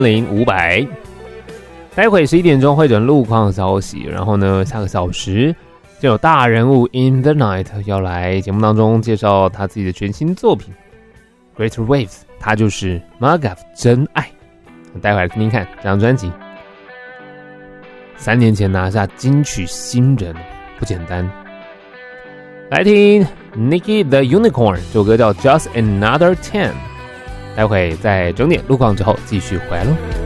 0500。待会11点钟会转路况消息，然后呢，下个小时就有大人物 In the Night 要来节目当中介绍他自己的全新作品 Greater Waves， 他就是 Magav 真爱。待会来听听看这张专辑。3年前拿下金曲新人不简单。来听 Nicki the Unicorn 这首歌叫 Just Another 10。待会在整点路况之后继续回来咯。